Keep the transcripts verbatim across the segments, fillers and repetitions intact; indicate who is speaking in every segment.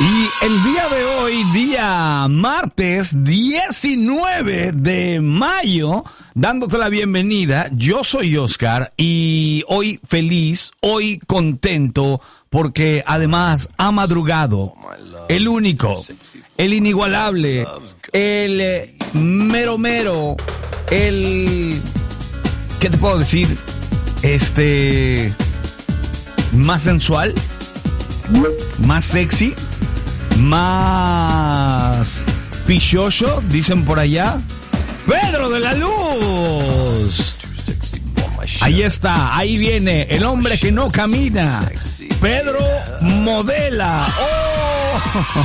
Speaker 1: Y el día de hoy, día martes diecinueve de mayo, dándote la bienvenida, yo soy Oscar y hoy feliz, hoy contento, porque además ha madrugado el único, el inigualable, el eh, mero mero, el... ¿Qué te puedo decir? Este... más sensual, más sexy, más pichoso, dicen por allá, Pedro de la Luz. Ahí está, ahí viene el hombre que no camina, Pedro modela. ¡Oh!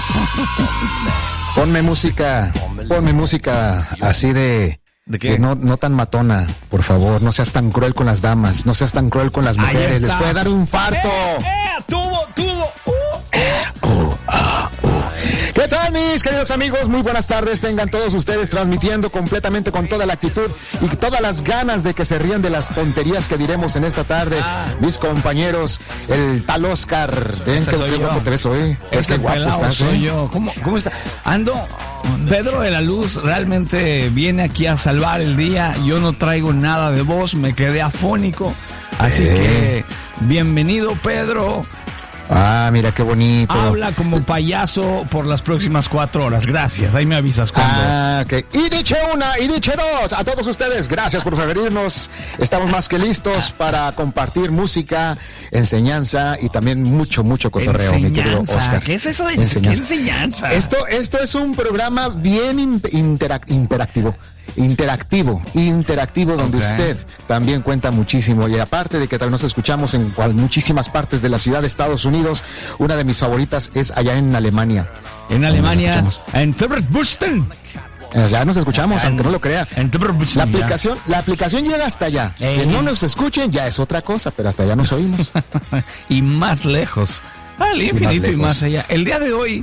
Speaker 2: Ponme música, ponme música así de...
Speaker 1: ¿De qué?
Speaker 2: de no, no tan matona, por favor, no seas tan cruel con las damas, no seas tan cruel con las mujeres, les puede dar un infarto.
Speaker 1: ¡Eh, eh! ¡Tuvo, tuvo! Uh,
Speaker 2: Uh, ah, uh. ¿Qué tal, mis queridos amigos? Muy buenas tardes, tengan todos ustedes transmitiendo completamente con toda la actitud y todas las ganas de que se rían de las tonterías que diremos en esta tarde. Ah. Mis compañeros, el tal Oscar. ¿Ven qué guapo te ves hoy?
Speaker 1: Ese guapo estás, soy ¿eh? yo. ¿Cómo, ¿Cómo está? Ando... Pedro de la Luz realmente viene aquí a salvar el día. Yo no traigo nada de voz, me quedé afónico. Así eh. que, bienvenido, Pedro.
Speaker 2: Ah, mira qué bonito.
Speaker 1: Habla como payaso por las próximas cuatro horas. Gracias, ahí me avisas cuando.
Speaker 2: Ah, ok. Y diche una, y diche dos. A todos ustedes, gracias por preferirnos. Estamos más que listos para compartir música, enseñanza y también mucho, mucho cotorreo,
Speaker 1: enseñanza.
Speaker 2: Mi querido Oscar.
Speaker 1: ¿Qué es eso de enseñanza? ¿Qué enseñanza?
Speaker 2: Esto, esto es un programa bien interac- interactivo. Interactivo, interactivo, donde okay. usted también cuenta muchísimo. Y aparte de que también nos escuchamos en cual, muchísimas partes de la ciudad de Estados Unidos, una de mis favoritas es allá en Alemania.
Speaker 1: En Alemania, en Tübingen.
Speaker 2: Ya nos escuchamos, en, aunque no lo crea.
Speaker 1: En
Speaker 2: la aplicación, ya. la aplicación llega hasta allá. Eh. Que no nos escuchen ya es otra cosa, pero hasta allá nos oímos.
Speaker 1: Y más lejos, al infinito y más, y más allá. El día de hoy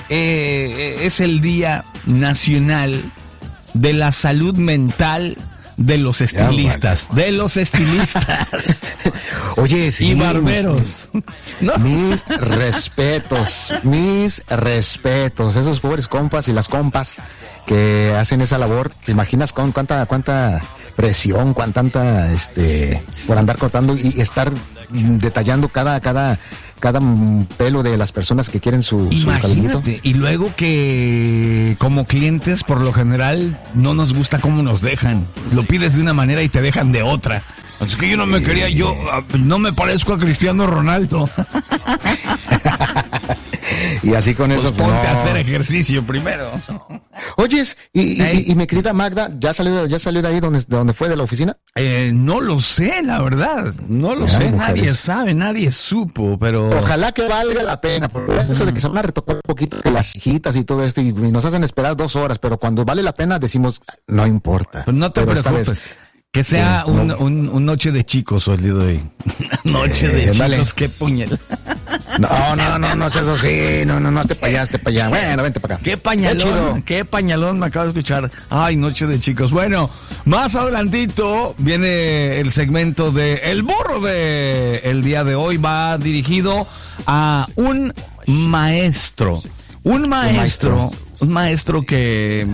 Speaker 1: eh, es el Día Nacional de la Salud Mental de los estilistas, ya, bueno. de los estilistas.
Speaker 2: Oye, sí.
Speaker 1: Y barberos.
Speaker 2: Mis, ¿no? mis respetos, mis respetos. Esos pobres compas y las compas que hacen esa labor. ¿Te imaginas con cuánta, cuánta presión, cuánta tanta, este, por andar cortando y estar detallando cada, cada, cada pelo de las personas que quieren su, su cabellito?
Speaker 1: Y luego que como clientes por lo general no nos gusta cómo nos dejan. Lo pides de una manera y te dejan de otra. Así que yo no me sí. quería, yo no me parezco a Cristiano Ronaldo.
Speaker 2: Y así con
Speaker 1: pues
Speaker 2: eso
Speaker 1: ponte
Speaker 2: no.
Speaker 1: a hacer ejercicio primero.
Speaker 2: Oyes, y, y, y mi querida Magda, ¿ya salió, ya salió de ahí donde, de donde fue de la oficina?
Speaker 1: Eh, no lo sé, la verdad. No lo ya, sé, mujeres. Nadie sabe, nadie supo, pero...
Speaker 2: Ojalá que valga la pena, porque eso de que se van a retocar un poquito que las hijitas y todo esto, y, y nos hacen esperar dos horas, pero cuando vale la pena decimos, no importa.
Speaker 1: Pero no te pero preocupes. Que sea sí, un, no. un, un noche de chicos el día de hoy. Noche de eh, chicos, vale. Qué puñal.
Speaker 2: No, no, no, no es eso, sí, no, no, no, te para allá, te para allá. Bueno, vente para acá.
Speaker 1: Qué pañalón, qué, qué pañalón me acabo de escuchar. Ay, noche de chicos. Bueno, más adelantito viene el segmento de El Burro de el día de hoy. Va dirigido a un maestro. Un maestro, un maestro, un maestro que,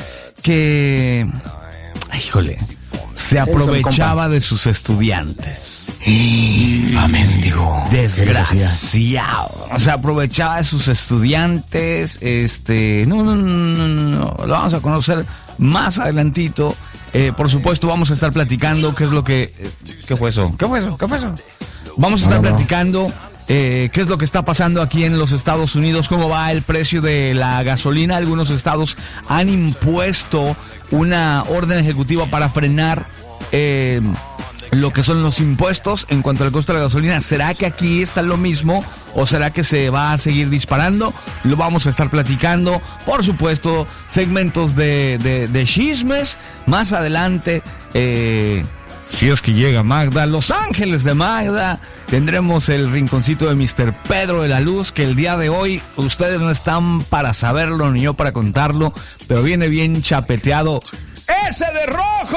Speaker 1: que, híjole, se aprovechaba de sus estudiantes.
Speaker 2: Amén, digo.
Speaker 1: Desgraciado. O sea, aprovechaba de sus estudiantes. Este, no, no, no, no, no. Lo vamos a conocer más adelantito. Eh, por supuesto, vamos a estar platicando qué es lo que. Eh, ¿Qué fue eso? ¿Qué fue eso? ¿Qué fue eso? Vamos a estar no, no. platicando. Eh, ¿Qué es lo que está pasando aquí en los Estados Unidos? ¿Cómo va el precio de la gasolina? Algunos estados han impuesto una orden ejecutiva para frenar eh, lo que son los impuestos en cuanto al costo de la gasolina. ¿Será que aquí está lo mismo o será que se va a seguir disparando? Lo vamos a estar platicando. Por supuesto, segmentos de, de, de chismes. Más adelante, eh, si es que llega Magda, Los Ángeles de Magda. Tendremos el rinconcito de mister Pedro de la Luz, que el día de hoy ustedes no están para saberlo ni yo para contarlo, pero viene bien chapeteado. ¡Ese de rojo!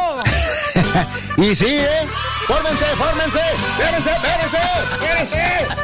Speaker 2: Y sí, ¿eh? ¡Fórmense, fórmense! ¡Espérense, espérense! ¡Espérense!